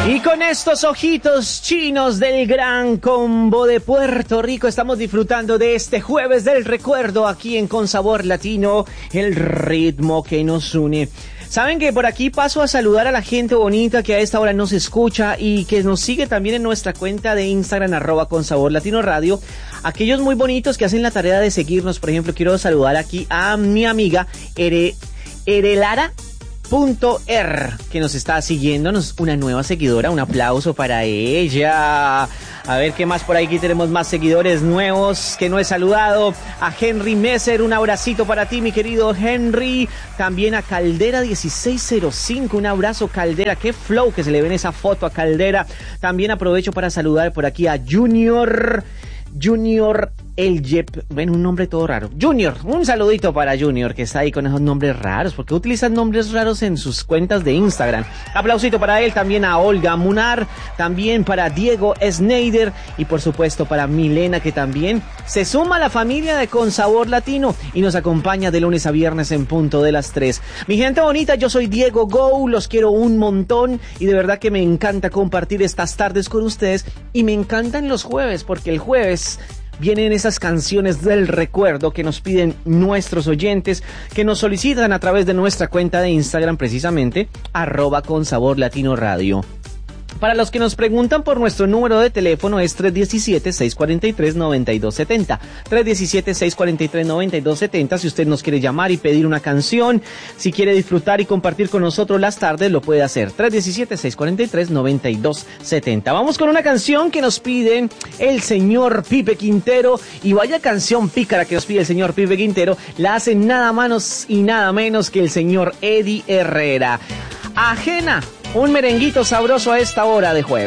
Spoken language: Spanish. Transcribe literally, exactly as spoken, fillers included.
Y con estos ojitos chinos del Gran Combo de Puerto Rico estamos disfrutando de este jueves del recuerdo aquí en Con Sabor Latino, el ritmo que nos une. Saben que por aquí paso a saludar a la gente bonita que a esta hora nos escucha y que nos sigue también en nuestra cuenta de Instagram, arroba Con Sabor Latino Radio. Aquellos muy bonitos que hacen la tarea de seguirnos, por ejemplo, quiero saludar aquí a mi amiga Ere, Erelara. Punto R, que nos está siguiéndonos, una nueva seguidora, un aplauso para ella. A ver qué más por ahí, aquí tenemos más seguidores nuevos que no he saludado. A Henry Messer, un abracito para ti, mi querido Henry. También a Caldera dieciséis cero cinco, un abrazo Caldera, qué flow que se le ve en esa foto a Caldera. También aprovecho para saludar por aquí a Junior, Junior El Yep, bueno, un nombre todo raro. Junior, un saludito para Junior, que está ahí con esos nombres raros, porque utilizan nombres raros en sus cuentas de Instagram. Aplausito para él, también a Olga Munar, también para Diego Snyder y por supuesto para Milena, que también se suma a la familia de Con Sabor Latino y nos acompaña de lunes a viernes en punto de las tres. Mi gente bonita, yo soy Diego Go, los quiero un montón y de verdad que me encanta compartir estas tardes con ustedes y me encantan los jueves, porque el jueves vienen esas canciones del recuerdo que nos piden nuestros oyentes, que nos solicitan a través de nuestra cuenta de Instagram, precisamente, arroba Con Sabor Latino Radio. Para los que nos preguntan por nuestro número de teléfono es tres uno siete, seis cuatro tres, nueve dos siete cero. tres uno siete, seis cuatro tres, nueve dos siete cero. Si usted nos quiere llamar y pedir una canción, si quiere disfrutar y compartir con nosotros las tardes, lo puede hacer. tres uno siete, seis cuatro tres, nueve dos siete cero. Vamos con una canción que nos pide el señor Pipe Quintero. Y vaya canción pícara que nos pide el señor Pipe Quintero. La hace nada más y nada menos que el señor Eddie Herrera. Ajena. Un merenguito sabroso a esta hora de jueves.